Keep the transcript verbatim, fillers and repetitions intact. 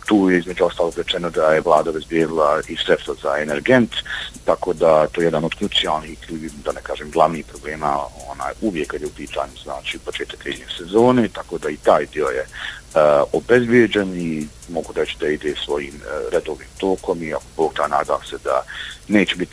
tu je između ostalog rečeno da je vlada obezbijedila i sredstva za energent, tako da to je jedan od krucijalnih, da ne kažem glavnih problema onaj, uvijek kad je u pitanju znači početak krizne sezone, tako da i taj dio je uh, obezbijeđen i mogu reći da ide svojim uh, redovnim tokom i ako Bog da nadam se da neće biti